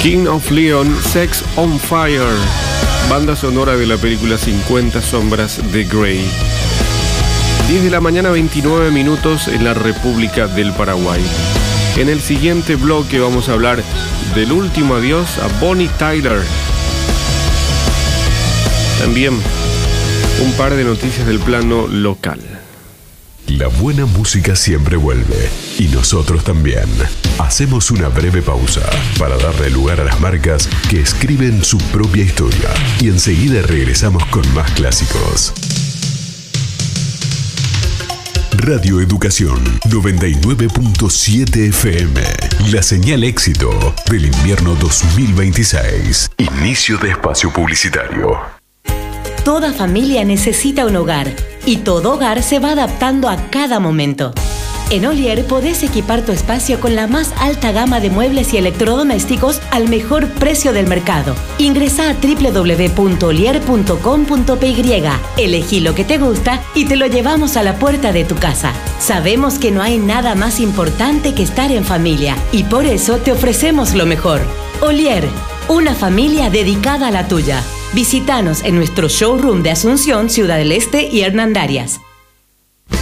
King of Leon, Sex on Fire, banda sonora de la película 50 sombras de Grey. 10 de la mañana, 29 minutos en la República del Paraguay. En el siguiente bloque vamos a hablar del último adiós a Bonnie Tyler. También un par de noticias del plano local. La buena música siempre vuelve, y nosotros también. Hacemos una breve pausa para darle lugar a las marcas que escriben su propia historia, y enseguida regresamos con más clásicos. Radio Educación 99.7 FM. La señal éxito del invierno 2026. Inicio de espacio publicitario. Toda familia necesita un hogar y todo hogar se va adaptando a cada momento. En Olier podés equipar tu espacio con la más alta gama de muebles y electrodomésticos al mejor precio del mercado. Ingresá a www.olier.com.py, elegí lo que te gusta y te lo llevamos a la puerta de tu casa. Sabemos que no hay nada más importante que estar en familia y por eso te ofrecemos lo mejor. Olier, una familia dedicada a la tuya. Visítanos en nuestro showroom de Asunción, Ciudad del Este y Hernandarias.